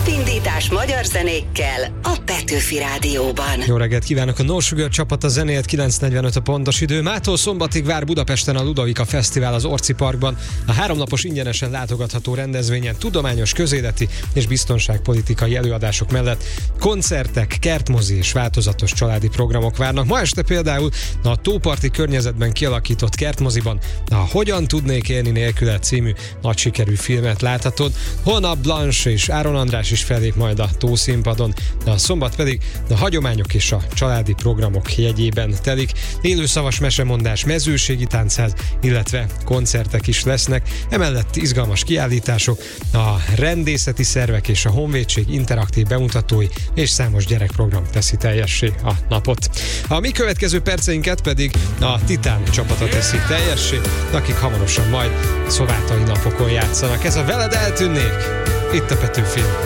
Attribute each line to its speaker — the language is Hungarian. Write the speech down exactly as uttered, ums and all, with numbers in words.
Speaker 1: Napindítás magyar zenékkel a Petőfi Rádióban.
Speaker 2: Jó reggelt kívánok! A No Sugar csapat a zenéjét, kilenc negyvenöt a pontos idő. Mától szombatig vár Budapesten a Ludovika Fesztivál az Orci Parkban. A háromnapos ingyenesen látogatható rendezvényen tudományos, közéleti és biztonságpolitikai előadások mellett koncertek, kertmozi és változatos családi programok várnak. Ma este például a tóparti környezetben kialakított kertmoziban a Hogyan tudnék élni nélküle című nagy sikerű filmet láthatod. Holnap Blanche és Áron András is fellép majd a tószínpadon, de a szombat pedig a hagyományok és a családi programok jegyében telik. Élőszavas mesemondás, mezőségi táncház, illetve koncertek is lesznek. Emellett izgalmas kiállítások, a rendészeti szervek és a honvédség interaktív bemutatói és számos gyerekprogram teszi teljessé a napot. A mi következő perceinket pedig a Titán csapata teszik teljessé, akik hamarosan majd szovátai napokon játszanak. Ez a Veled eltűnnék, itt a Petőfin.